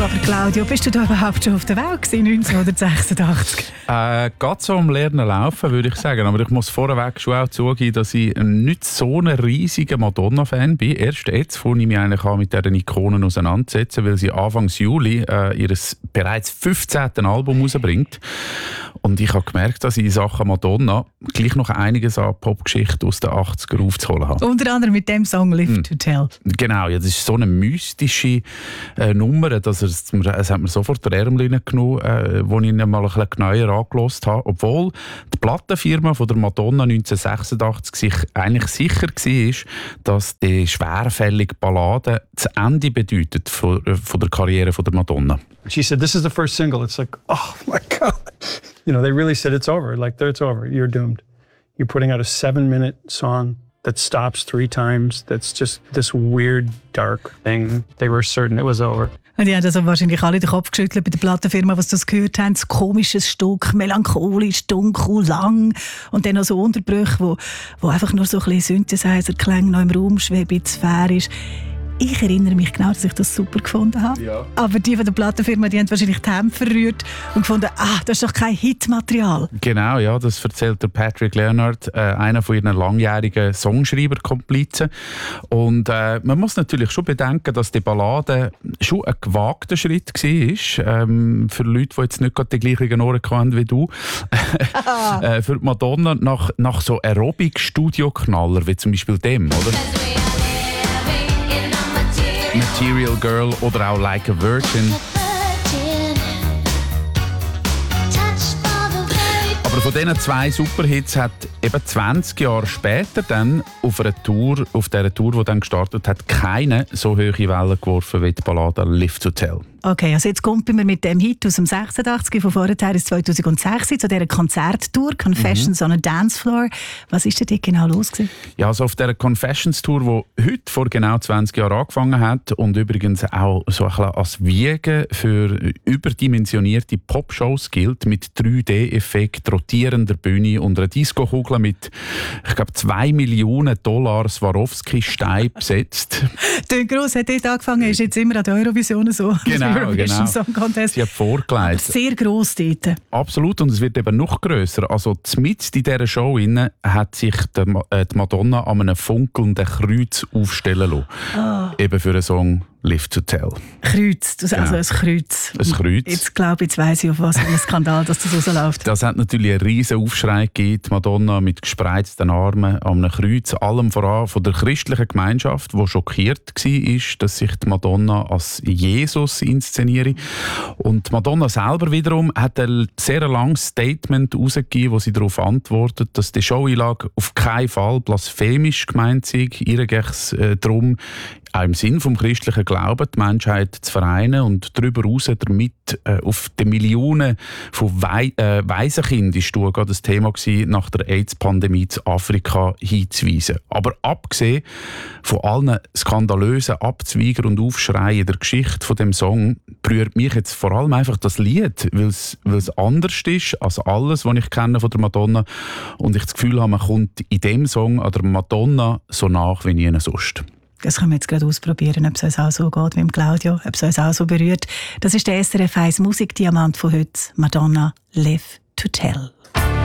Aber Claudio, bist du da überhaupt schon auf der Welt gewesen, 1986? Gerade so am Lernen laufen, würde ich sagen. Aber ich muss vorweg schon auch zugeben, dass ich nicht so ein riesiger Madonna-Fan bin. Erst jetzt fange ich mich eigentlich an, mit diesen Ikonen auseinanderzusetzen, weil sie Anfang Juli ihr bereits 15. Album rausbringt. Und ich habe gemerkt, dass ich in Sachen Madonna gleich noch einiges an Popgeschichte aus den 80er aufzuholen habe. Unter anderem mit dem Song «Live to Tell». Genau, ja, das ist so eine mystische Nummer, dass es hat mir sofort der Ärmel reingenommen, wo ich ihn mal ein bisschen genauer angehört habe. Obwohl die Plattenfirma von der Madonna 1986 sich eigentlich sicher war, dass die schwerfällige Ballade das Ende bedeutet von der Karriere von der Madonna. She said, "This is the first single." It's like, oh my God. You know, they really said it's over. Like, it's over. You're doomed. You're putting out a 7-minute song that stops 3 times. That's just this weird, dark thing. They were certain it was over. Und die haben also wahrscheinlich alle den Kopf geschüttelt bei der Plattenfirma, was das gehört haben. Ein komisches Stück, melancholisch, dunkel, lang. Und dann noch so Unterbrüche, wo einfach nur so ein bisschen Synthesizer-Klänge noch im Raum schweben, sphärisch. Ich erinnere mich genau, dass ich das super gefunden habe. Ja. Aber die von der Plattenfirma, die haben wahrscheinlich die Hände verrührt und gefunden, das ist doch kein Hitmaterial. Genau, ja, das erzählt der Patrick Leonard, einer von ihren langjährigen Songschreiber-Komplizen. Und man muss natürlich schon bedenken, dass die Ballade schon ein gewagter Schritt war. Für Leute, die jetzt nicht gerade die gleichen Ohren hatten wie du. Für Madonna nach so Aerobic-Studio-Knaller, wie zum Beispiel dem, oder? Material Girl oder auch Like a Virgin. Aber von diesen 2 Superhits hat eben 20 Jahre später dann auf dieser Tour, die dann gestartet hat, keine so hohe Welle geworfen wie die Ballade Live to Tell. Okay, also jetzt kommen wir mit dem Hit aus dem 86 von vorher ist 2006 zu dieser Konzerttour Confessions on a Dance Floor. Was ist denn genau los gewesen? Ja, also auf dieser Confessions-Tour, die heute vor genau 20 Jahren angefangen hat und übrigens auch so ein bisschen als Wiege für überdimensionierte Popshows gilt, mit 3D-Effekt, rotierender Bühne und einer Disco-Kugel mit, ich glaube, $2 Millionen Swarovski-Stein besetzt. Der Gross hat dort angefangen, ist jetzt immer an der Eurovision so. Genau. Song Contest. Sie hat vorgelegt. Sehr gross dort. Absolut, und es wird eben noch grösser. Also mitten in dieser Show hat sich die Madonna an einem funkelnden Kreuz aufstellen lassen. Oh. Eben für einen Song Live to Tell. Kreuz, also ein Kreuz. Ein Kreuz. Jetzt glaube ich, jetzt weiss ich, auf was für ein Skandal dass das rausläuft. Das hat natürlich einen riesen Aufschrei gegeben. Die Madonna mit gespreizten Armen an einem Kreuz. Allem voran von der christlichen Gemeinschaft, die schockiert war, dass sich die Madonna als Jesus inszeniere. Und die Madonna selber wiederum hat ein sehr langes Statement herausgegeben, wo sie darauf antwortet, dass die Showeinlage auf keinen Fall blasphemisch gemeint sei. Ihr geht es darum, auch im Sinn vom christlichen Glauben, die Menschheit zu vereinen und darüber hinaus damit auf die Millionen von Waisenkindern, das war gerade das Thema nach der AIDS-Pandemie in Afrika, hinzuweisen. Aber abgesehen von allen skandalösen Abzweigern und Aufschreien in der Geschichte von dem Song, berührt mich jetzt vor allem einfach das Lied, weil es anders ist als alles, was ich kenne von der Madonna. Und ich das Gefühl habe, man kommt in dem Song an der Madonna so nach wie nie sonst. Das können wir jetzt gerade ausprobieren, ob es uns auch so geht wie im Claudio, ob es uns auch so berührt. Das ist der SRF 1 Musikdiamant von heute, Madonna Live to Tell.